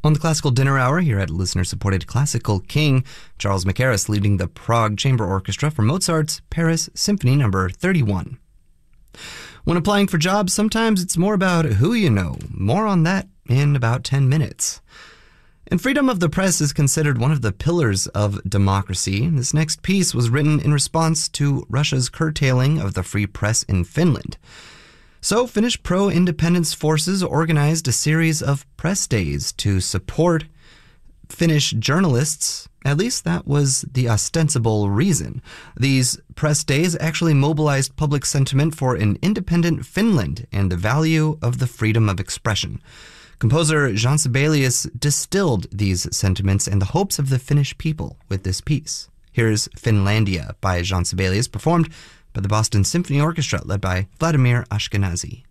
On the Classical Dinner Hour here at listener-supported Classical King, Charles Mackerras leading the Prague Chamber Orchestra for Mozart's Paris Symphony No. 31. When applying for jobs, sometimes it's more about who you know. More on that in about 10 minutes. And freedom of the press is considered one of the pillars of democracy. This next piece was written in response to Russia's curtailing of the free press in Finland. So, Finnish pro-independence forces organized a series of press days to support Finnish journalists. At least that was the ostensible reason. These press days actually mobilized public sentiment for an independent Finland and the value of the freedom of expression. Composer Jean Sibelius distilled these sentiments and the hopes of the Finnish people with this piece. Here's Finlandia by Jean Sibelius, performed by the Boston Symphony Orchestra, led by Vladimir Ashkenazy.